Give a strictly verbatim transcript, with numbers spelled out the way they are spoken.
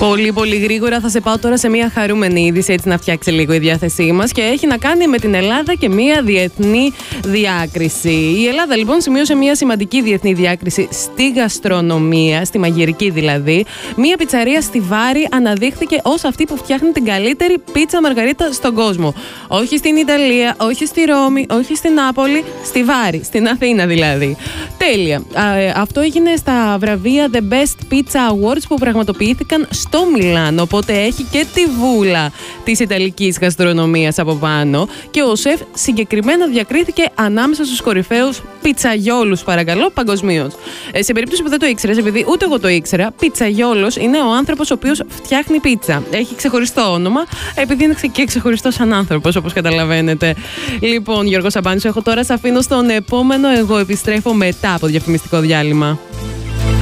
Πολύ πολύ γρήγορα θα σε πάω τώρα σε μια χαρούμενη είδηση, έτσι να φτιάξει λίγο η διάθεσή μας, και έχει να κάνει με την Ελλάδα και μια διεθνή διάκριση. Η Ελλάδα λοιπόν σημείωσε μια σημαντική διεθνή διάκριση στη γαστρονομία, στη μαγειρική δηλαδή. Μια πιτσαρία στη Βάρη αναδείχθηκε ως αυτή που φτιάχνει την καλύτερη πίτσα μαργαρίτα στον κόσμο. Όχι στην Ιταλία, όχι στη Ρώμη, όχι στην Νάπολη, στη Βάρη, στην Αθήνα δηλαδή. Τέλεια. Α, αυτό έγινε στα βραβεία The Best Pizza Awards που πραγματοποιήθηκαν στο Μιλάνο, οπότε έχει και τη βούλα της ιταλικής γαστρονομίας από πάνω, και ο σεφ συγκεκριμένα διακρίθηκε ανάμεσα στους κορυφαίους πιτσαγιόλους, παρακαλώ, παγκοσμίως. Ε, σε περίπτωση που δεν το ήξερες, επειδή ούτε εγώ το ήξερα, πιτσαγιόλος είναι ο άνθρωπος ο οποίος φτιάχνει πίτσα. Έχει ξεχωριστό όνομα, επειδή είναι και ξεχωριστός σαν άνθρωπος, όπως καταλαβαίνετε. Λοιπόν, Γιώργο Σαμπάνη, έχω τώρα, σε αφήνω στον επόμενο. Εγώ επιστρέφω μετά από διαφημιστικό διάλειμμα.